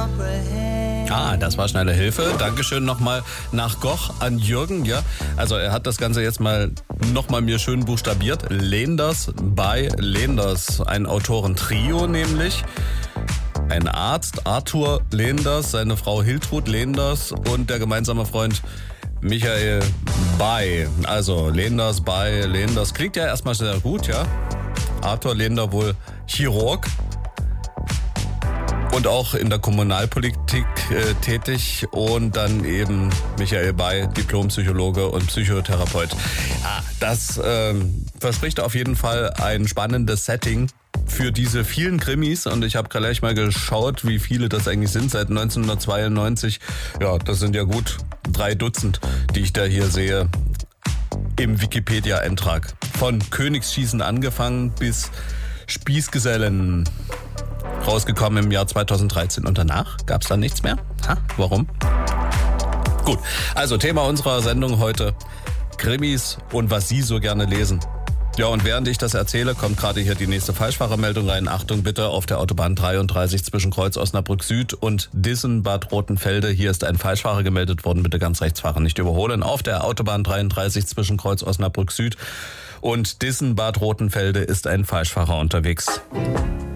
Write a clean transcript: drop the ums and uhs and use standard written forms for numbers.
Das war schnelle Hilfe. Dankeschön nochmal nach Goch an Jürgen. Ja, also er hat das Ganze jetzt mal nochmal mir schön buchstabiert. Leenders bei Leenders. Ein Autorentrio nämlich. Ein Arzt, Arthur Leenders, seine Frau Hiltrud Leenders und der gemeinsame Freund Michael Bay. Also Leenders bei Leenders. Klingt ja erstmal sehr gut, ja. Arthur Leender wohl Chirurg. Und auch in der Kommunalpolitik tätig und dann eben Michael Bay, Diplompsychologe und Psychotherapeut. Das verspricht auf jeden Fall ein spannendes Setting für diese vielen Krimis und ich habe gleich mal geschaut, wie viele das eigentlich sind seit 1992. Ja, das sind ja gut 3 Dutzend, die ich da hier sehe im Wikipedia-Eintrag. Von Königsschießen angefangen bis Spießgesellen. Rausgekommen im Jahr 2013 und danach gab es dann nichts mehr. Warum? Gut, also Thema unserer Sendung heute: Krimis und was Sie so gerne lesen. Ja, und während ich das erzähle, kommt gerade hier die nächste Falschfahrermeldung rein. Achtung bitte, auf der Autobahn 33 zwischen Kreuz Osnabrück Süd und Dissen Bad Rotenfelde. Hier ist ein Falschfahrer gemeldet worden. Bitte ganz rechts fahren, nicht überholen. Auf der Autobahn 33 zwischen Kreuz Osnabrück Süd und Dissen Bad Rotenfelde ist ein Falschfahrer unterwegs.